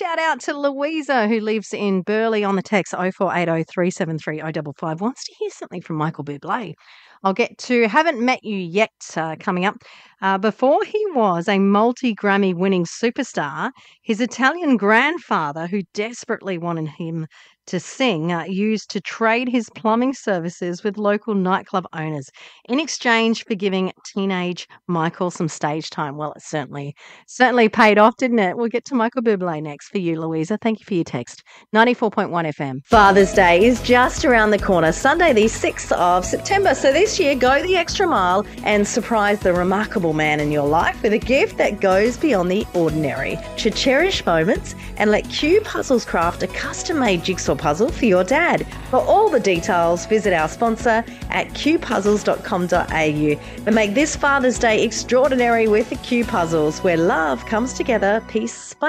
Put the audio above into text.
shout out to Louisa, who lives in Burleigh, on the text 0480 373 055. Wants to hear something from Michael Bublé. I'll get to Haven't Met You Yet coming up. Before he was a multi-Grammy winning superstar, his Italian grandfather, who desperately wanted him to sing, used to trade his plumbing services with local nightclub owners in exchange for giving teenage Michael some stage time. Well, it certainly paid off, didn't it? We'll get to Michael Bublé next for you, Louisa. Thank you for your text. 94.1 FM. Father's Day is just around the corner, Sunday the 6th of September. So this year, go the extra mile and surprise the remarkable man in your life with a gift that goes beyond the ordinary. To cherish moments and let Q Puzzles craft a custom-made jigsaw puzzle for your dad. For all the details, visit our sponsor at qpuzzles.com.au. But make this Father's Day extraordinary with the Q Puzzles, where love comes together piece by